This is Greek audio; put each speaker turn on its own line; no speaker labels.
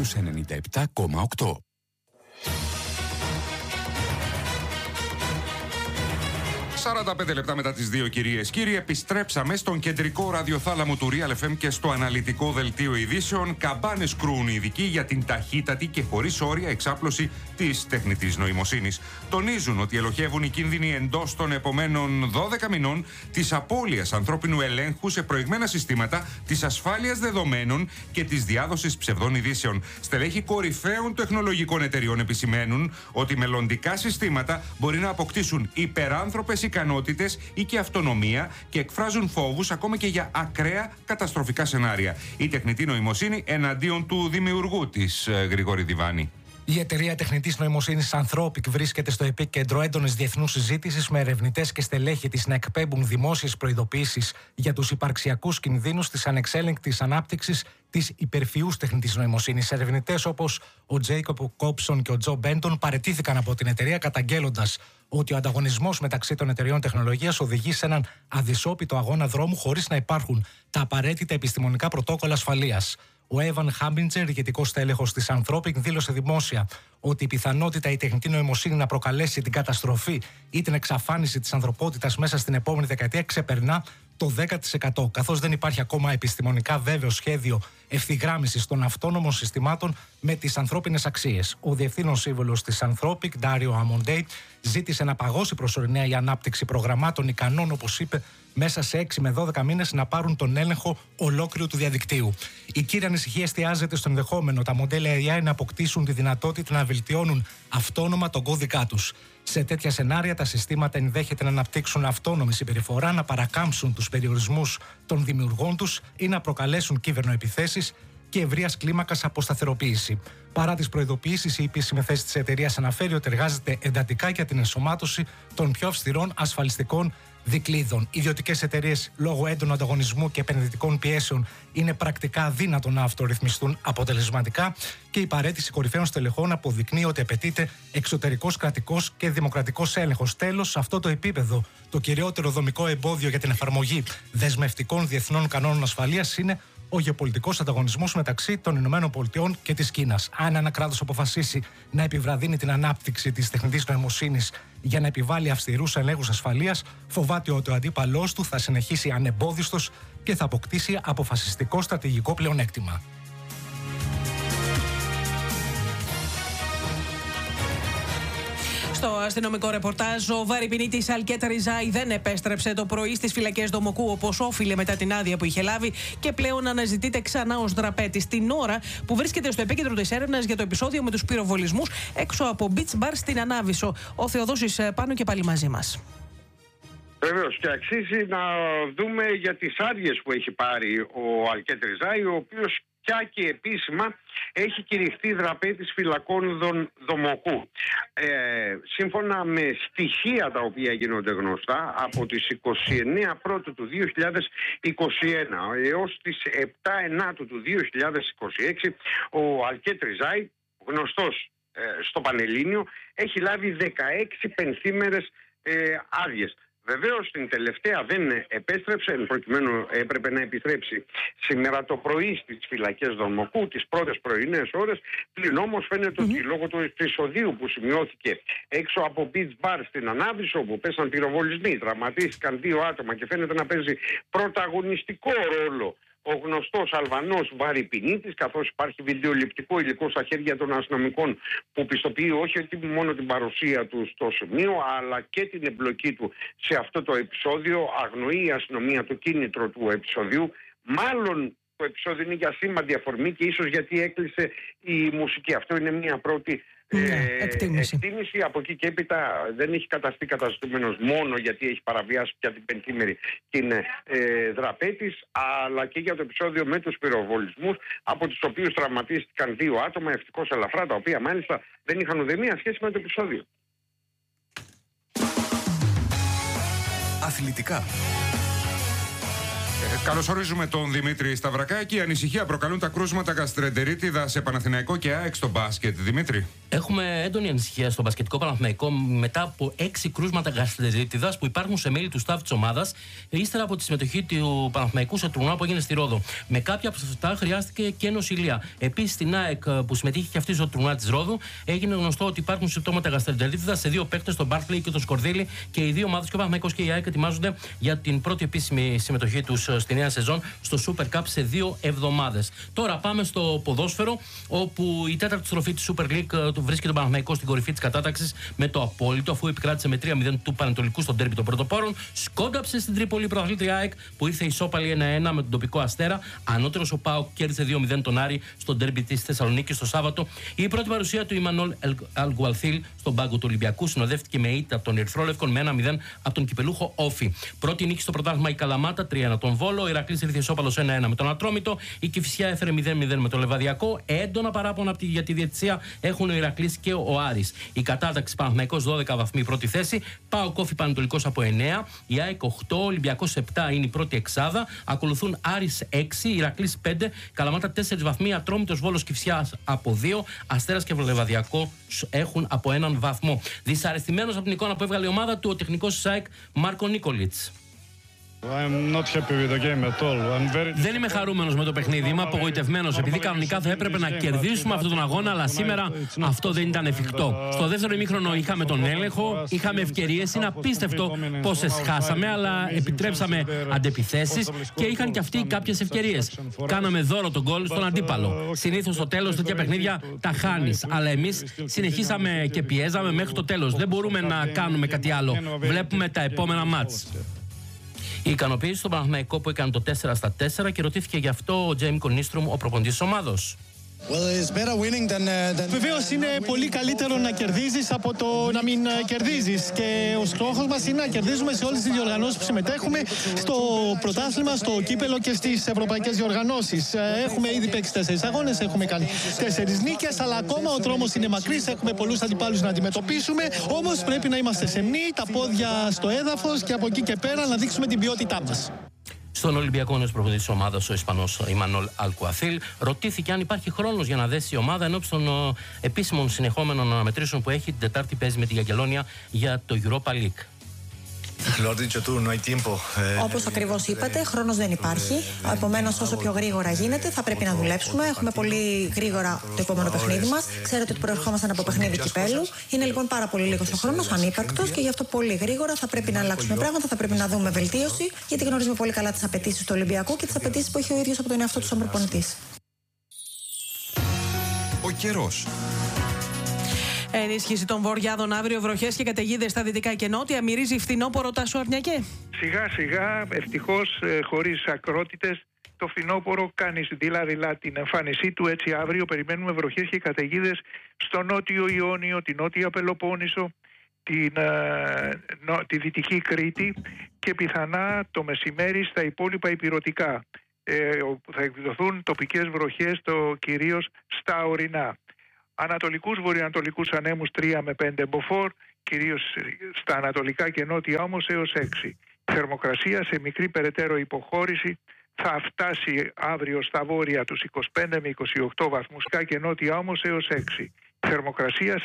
στους 97,8. «45 λεπτά μετά τις 2, κυρίες και κύριοι, επιστρέψαμε στον κεντρικό ραδιοθάλαμο του Real FM και στο αναλυτικό δελτίο ειδήσεων. Καμπάνες κρούν οι ειδικοί για την ταχύτατη και χωρίς όρια εξάπλωση της τεχνητής νοημοσύνης. Τονίζουν ότι ελοχεύουν οι κίνδυνοι εντός των επομένων 12 μηνών της απώλειας ανθρώπινου ελέγχου σε προηγμένα συστήματα, της ασφάλειας δεδομένων και της διάδοσης ψευδών ειδήσεων. Στελέχοι κορυφαίων τεχνολογικών εταιριών επισημαίνουν ότι μελλοντικά συστήματα μπορεί να αποκτήσουν υπεράνθρωπες ικανότητες ή και αυτονομία και εκφράζουν φόβους ακόμα και για ακραία καταστροφικά σενάρια. Η τεχνητή νοημοσύνη εναντίον του δημιουργού της, Γρηγόρη Διβάνη.
Η εταιρεία τεχνητής νοημοσύνης Anthropic βρίσκεται στο επίκεντρο έντονης διεθνούς συζήτησης, με ερευνητές και στελέχη της να εκπέμπουν δημόσιες προειδοποιήσεις για τους υπαρξιακούς κινδύνους της ανεξέλεγκτης ανάπτυξης της υπερφυούς τεχνητής νοημοσύνης. Ερευνητές όπως ο Τζέικοπ Κόψον και ο Τζο Μπέντον παραιτήθηκαν από την εταιρεία, καταγγέλλοντας ότι ο ανταγωνισμός μεταξύ των εταιρεών τεχνολογίας οδηγεί σε έναν αδυσόπιτο αγώνα δρόμου χωρίς να υπάρχουν τα απαραίτητα επιστημονικά πρωτόκολλα ασφαλείας. Ο Έβαν Χάμπιντζερ, ηγετικός τέλεχος της Anthropic, δήλωσε δημόσια ότι η πιθανότητα η τεχνητή νοημοσύνη να προκαλέσει την καταστροφή ή την εξαφάνιση της ανθρωπότητας μέσα στην επόμενη δεκαετία ξεπερνά το 10%, καθώς δεν υπάρχει ακόμα επιστημονικά βέβαιο σχέδιο ευθυγράμμισης των αυτόνομων συστημάτων με τις ανθρώπινες αξίες. Ο διευθύνων σύμβουλος της Anthropic, Ντάριο Αμοντέι, ζήτησε να παγώσει προσωρινά η ανάπτυξη προγραμμάτων ικανών, όπως είπε, μέσα σε 6 με 12 μήνες να πάρουν τον έλεγχο ολόκληρου του διαδικτύου. Η κύρια ανησυχία εστιάζεται στο ενδεχόμενο τα μοντέλα AI να αποκτήσουν τη δυνατότητα να βελτιώνουν αυτόνομα τον κώδικά τους. Σε τέτοια σενάρια, τα συστήματα ενδέχεται να αναπτύξουν αυτόνομη συμπεριφορά, να παρακάμψουν τους περιορισμούς των δημιουργών τους ή να προκαλέσουν κύβερνοεπιθέσεις και ευρείας κλίμακας αποσταθεροποίηση. Παρά τις προειδοποιήσεις, η επίσημη θέση της εταιρείας αναφέρει ότι εργάζεται εντατικά για την ενσωμάτωση των πιο αυστηρών ασφαλιστικών δικλείδων. Ιδιωτικές εταιρείες, λόγω έντονου ανταγωνισμού και επενδυτικών πιέσεων, είναι πρακτικά αδύνατο να αυτορυθμιστούν αποτελεσματικά και η παραίτηση κορυφαίων στελεχών αποδεικνύει ότι απαιτείται εξωτερικός, κρατικός και δημοκρατικός έλεγχος. Τέλος, σε αυτό το επίπεδο, το κυριότερο δομικό εμπόδιο για την εφαρμογή δεσμευτικών διεθνών κανόνων ασφαλείας είναι ο γεωπολιτικός ανταγωνισμός μεταξύ των ΗΠΑ και της Κίνας. Αν ένα κράτος αποφασίσει να επιβραδύνει την ανάπτυξη της τεχνητής νοημοσύνης για να επιβάλλει αυστηρούς ελέγχους ασφαλείας, φοβάται ότι ο αντίπαλός του θα συνεχίσει ανεμπόδιστος και θα αποκτήσει αποφασιστικό στρατηγικό πλεονέκτημα.
Στο αστυνομικό ρεπορτάζ, ο βαρυπινίτης Αλκέτ Ριζάη δεν επέστρεψε το πρωί στις φυλακές Δομοκού όπως όφιλε μετά την άδεια που είχε λάβει και πλέον αναζητείται ξανά ως δραπέτης, την ώρα που βρίσκεται στο επίκεντρο της έρευνας για το επεισόδιο με τους πυροβολισμούς έξω από beach bar στην Ανάβησο. Ο Θεοδόσης Πάνου και πάλι μαζί μας.
Βεβαίως, και αξίζει να δούμε για τις άδειες που έχει πάρει ο Αλκέτ Ριζάη, ο οποίος πια και επίσημα έχει κηρυχθεί δραπέτης φυλακών Δομοκού. Σύμφωνα με στοιχεία τα οποία γίνονται γνωστά, από τις 29 Πρώτου του 2021 έως τις 7 Ενάτου του 2026, ο Αλκέτ Ριζάη, γνωστός στο Πανελλήνιο, έχει λάβει 16 πενθήμερες άδειες. Βεβαίως την τελευταία δεν επέστρεψε, προκειμένου έπρεπε να επιστρέψει σήμερα το πρωί στις φυλακές Δομοκού, τις πρώτες πρωινές ώρες. Πλην όμως φαίνεται ότι λόγω του επεισοδίου που σημειώθηκε έξω από beach bar στην Ανάβησο, όπου πέσαν πυροβολισμοί, τραυματίστηκαν 2 άτομα και φαίνεται να παίζει πρωταγωνιστικό ρόλο ο γνωστός Αλβανός βαρυπινίτης, καθώς υπάρχει βιντεοληπτικό υλικό στα χέρια των αστυνομικών που πιστοποιεί όχι μόνο την παρουσία του στο σημείο, αλλά και την εμπλοκή του σε αυτό το επεισόδιο. Αγνοεί η αστυνομία το κίνητρο του επεισοδίου. Μάλλον το επεισόδιο είναι για σήμαντη αφορμή και ίσως γιατί έκλεισε η μουσική. Αυτό είναι μια πρώτη εκτίμηση. Από εκεί και έπειτα δεν έχει καταστεί καταζητούμενος μόνο γιατί έχει παραβιάσει πια την πενθήμερη και είναι δραπέτης, αλλά και για το επεισόδιο με τους πυροβολισμούς, από τους οποίους τραυματίστηκαν 2 άτομα, ευτυχώς ελαφρά, τα οποία μάλιστα δεν είχαν ουδέμια σχέση με το επεισόδιο.
Αθλητικά.
Καλωσορίζουμε τον Δημήτρη Σταυρακάκη. Ανησυχία προκαλούν τα κρούσματα γαστρεντερίτιδα σε Παναθηναϊκό και ΑΕΚ στο μπάσκετ. Δημήτρη.
Έχουμε έντονη ανησυχία στο μπασκετικό Παναθηναϊκό μετά από 6 κρούσματα γαστρεντερίτιδας που υπάρχουν σε μέλη του staff της ομάδας, ύστερα από τη συμμετοχή του Παναθηναϊκού σε τουρνουά που έγινε στη Ρόδο. Με κάποια από αυτά χρειάστηκε και νοσηλεία. Επίσης, στην ΑΕΚ που συμμετείχε και αυτή στο τουρνουά της Ρόδου, έγινε γνωστό ότι υπάρχουν συμπτώματα γαστρεντερίτιδας σε 2 παίκτες, τον Μπάρτλεϊ και τον Σκορδίλη, και οι δύο ομάδες, και ο Παναθηναϊκός και η ΑΕΚ, ετοιμάζονται για την πρώτη επίσημη συμμετοχή τους στη νέα σεζόν στο Super Cup σε 2 εβδομάδες. Τώρα πάμε στο ποδόσφαιρο, όπου η τέταρτη στροφή της Super League βρίσκει τον Παναθηναϊκό στην κορυφή της κατάταξης με το απόλυτο, αφού επικράτησε με 3-0 του Πανετολικού στον ντέρμπι των πρωτοπόρων. Σκόνταψε στην Τρίπολη η πρωταθλήτρια ΑΕΚ που ήρθε ισόπαλη 1-1 με τον τοπικό Αστέρα. Ανώτερος ο ΠΑΟΚ κέρδισε 2-0 τον Άρη στον ντέρμπι της Θεσσαλονίκης το Σάββατο. Η πρώτη παρουσία του Ιμανόλ Αλγκουαλθίλ στον πάγκο του Ολυμπιακού συνοδεύτηκε με ήττα των Ερυθρόλευκων με 1-0 από τον κυπελούχο Όφη. Πρώτη νίκη στο πρωτάθλημα η Καλαμάτα 3-1 τον Βόλο. Ο Ηρακλής ήρθε ισόπαλος 1-1 με τον Ατρόμητο. Η Κηφισιά έφερε 0-0 με τον Λεβαδιακό. Έντονα παράπονα για τη διαιτησία έχουν ο Ηρακλής και ο Άρης. Η κατάταξη Παναθηναϊκός 12 βαθμοί πρώτη θέση. ΠΑΟΚ Όφη Πανετολικός από 9. Η ΑΕΚ 8. Ολυμπιακός 7 είναι η πρώτη εξάδα. Ακολουθούν Άρης 6. Ηρακλής 5. Καλαμάτα 4 βαθμοί. Ατρόμητος Βόλος Κηφισιάς από 2. Αστέρας και Λεβαδιακό έχουν από 1 βαθμό. Δυσαρεστημένος από την εικόνα που έβγαλε η ομάδα του ο τεχνικός της ΑΕΚ Μάρκο Νίκολιτς. Δεν είμαι χαρούμενος με το παιχνίδι. Είμαι απογοητευμένος επειδή κανονικά θα έπρεπε να κερδίσουμε αυτόν τον αγώνα, αλλά σήμερα αυτό δεν ήταν εφικτό. Στο δεύτερο ημίχρονο είχαμε τον έλεγχο, είχαμε ευκαιρίες. Είναι απίστευτο πόσες χάσαμε, αλλά επιτρέψαμε αντεπιθέσεις και είχαν και αυτοί κάποιες ευκαιρίες. Κάναμε δώρο τον γκολ στον αντίπαλο. Συνήθως στο τέλος τέτοια παιχνίδια τα χάνεις, αλλά εμείς συνεχίσαμε και πιέζαμε μέχρι το τέλος. Δεν μπορούμε να κάνουμε κάτι άλλο. Βλέπουμε τα επόμενα μάτς. Η ικανοποίηση στον Παναθηναϊκό που έκανε το 4-4 και ρωτήθηκε γι' αυτό ο Τζέιμι Κονίστρουμ, ο προπονητής της ομάδος.
Βεβαίως είναι πολύ καλύτερο να κερδίζεις από το να μην κερδίζεις και ο στόχος μας είναι να κερδίζουμε σε όλες τις διοργανώσεις που συμμετέχουμε, στο πρωτάθλημα, στο κύπελο και στις ευρωπαϊκές διοργανώσεις. Έχουμε ήδη παίξει 4 αγώνες, έχουμε κάνει 4 νίκες, αλλά ακόμα ο δρόμος είναι μακρύς, έχουμε πολλούς αντιπάλους να αντιμετωπίσουμε, όμως πρέπει να είμαστε σεμνοί, τα πόδια στο έδαφος και από εκεί και πέρα να δείξουμε την ποιότητά μας.
Στον Ολυμπιακό, νέος προπονητής της ομάδας, ο Ισπανός Ιμανόλ Αλκουαθίλ, ρωτήθηκε αν υπάρχει χρόνος για να δέσει η ομάδα ενώπιση των επίσημων συνεχόμενων αναμετρήσεων που έχει. Την Τετάρτη παίζει με τη Γιαγγελόνια για το Europa League.
Όπως ακριβώς είπατε, χρόνος δεν υπάρχει. Επομένως, όσο πιο γρήγορα γίνεται, θα πρέπει να δουλέψουμε. Έχουμε πολύ γρήγορα το επόμενο παιχνίδι μας. Ξέρετε ότι προερχόμασταν από παιχνίδι κυπέλου. Είναι λοιπόν πάρα πολύ λίγος ο χρόνος, ανύπαρκτος, και γι' αυτό πολύ γρήγορα θα πρέπει να αλλάξουμε πράγματα, θα πρέπει να δούμε βελτίωση, γιατί γνωρίζουμε πολύ καλά τις απαιτήσεις του Ολυμπιακού και τις απαιτήσεις που έχει ο ίδιος από τον εαυτό του σαν προπονητής.
Ο καιρός.
Ενίσχυση των βορειάδων αύριο, βροχές και καταιγίδες στα δυτικά και νότια. Μυρίζει φθινόπωρο, Τάσο Αρνιακέ.
Σιγά σιγά, ευτυχώς, χωρίς ακρότητες, το φθινόπωρο κάνει δειλά-δειλά την εμφάνισή του. Έτσι αύριο περιμένουμε βροχές και καταιγίδες στο νότιο Ιόνιο, την νότια Πελοπόννησο, τη δυτική Κρήτη και πιθανά το μεσημέρι στα υπόλοιπα ηπειρωτικά. Θα εκδοθούν τοπικές βροχές κυρίως στα ορεινά. Ανατολικούς βορειοανατολικούς ανέμους 3 με 5 μποφόρ, κυρίως στα ανατολικά και νότια όμως έως 6. Θερμοκρασία σε μικρή περαιτέρω υποχώρηση θα φτάσει αύριο στα βόρεια τους 25 με 28 βαθμούς και νότια όμως έως 6. Θερμοκρασία